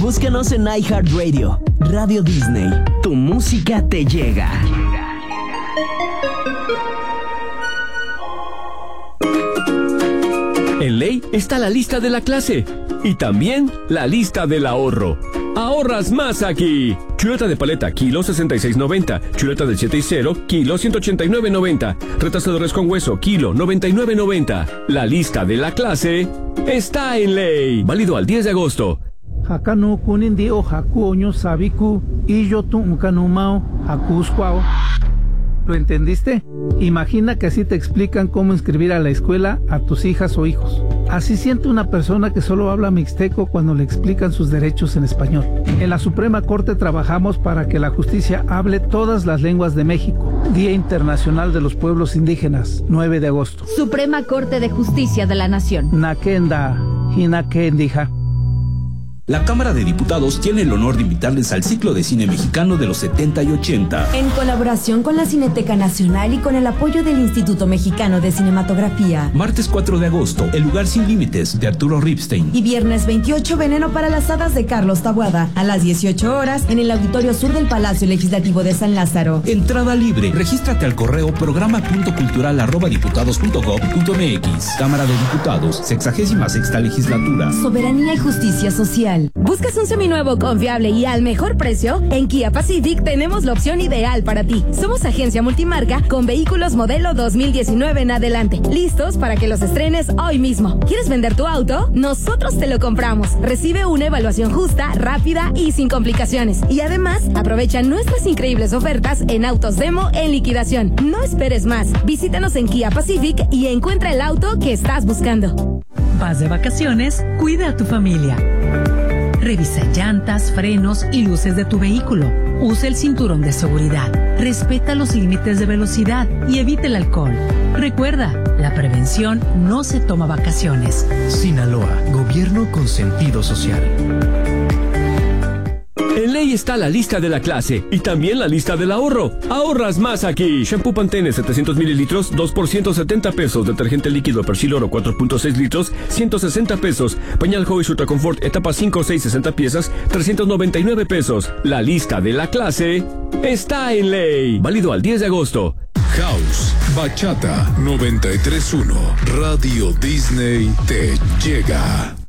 Búscanos en iHeartRadio, Radio Disney. Tu música te llega. En Ley está la lista de la clase y también la lista del ahorro. ¡Ahorras más aquí! Chuleta de paleta, kilo 66.90. Chuleta del 7 y 0, kilo 189.90. Retazo de res con hueso, kilo 99.90. La lista de la clase está en Ley. Válido al 10 de agosto. Hakanu kunindi o haku oño sabiku y yo tu ukanumao hakusquao. ¿Lo entendiste? Imagina que así te explican cómo inscribir a la escuela a tus hijas o hijos. Así siente una persona que solo habla mixteco cuando le explican sus derechos en español. En la Suprema Corte trabajamos para que la justicia hable todas las lenguas de México. Día Internacional de los Pueblos Indígenas, 9 de agosto. Suprema Corte de Justicia de la Nación. Nakenda, Hinakendija. La Cámara de Diputados tiene el honor de invitarles al ciclo de cine mexicano de los 70 y 80. En colaboración con la Cineteca Nacional y con el apoyo del Instituto Mexicano de Cinematografía. Martes 4 de agosto, El lugar sin límites, de Arturo Ripstein. Y viernes 28, Veneno para las hadas, de Carlos Taboada. A las 18 horas, en el Auditorio Sur del Palacio Legislativo de San Lázaro. Entrada libre. Regístrate al correo programa.cultural@diputados.gov.mx. Cámara de Diputados, 66ª Legislatura. Soberanía y justicia social. ¿Buscas un seminuevo confiable y al mejor precio? En Kia Pacific tenemos la opción ideal para ti. Somos agencia multimarca con vehículos modelo 2019 en adelante, listos para que los estrenes hoy mismo. ¿Quieres vender tu auto? Nosotros te lo compramos. Recibe una evaluación justa, rápida y sin complicaciones. Y además, aprovecha nuestras increíbles ofertas en autos demo en liquidación. No esperes más. Visítanos en Kia Pacific y encuentra el auto que estás buscando. Vas de vacaciones, cuida a tu familia. Revisa llantas, frenos y luces de tu vehículo. Usa el cinturón de seguridad. Respeta los límites de velocidad y evita el alcohol. Recuerda, la prevención no se toma vacaciones. Sinaloa, gobierno con sentido social. En Ley está la lista de la clase y también la lista del ahorro. Ahorras más aquí. Shampoo Pantene 700 mililitros, 2 por 170 pesos. Detergente líquido Persil Oro 4.6 litros, 160 pesos. Pañal Hobbies Ultra Confort etapa 5, 6, 60 piezas, 399 pesos. La lista de la clase está en Ley. Válido al 10 de agosto. House, Bachata 93.1, Radio Disney te llega.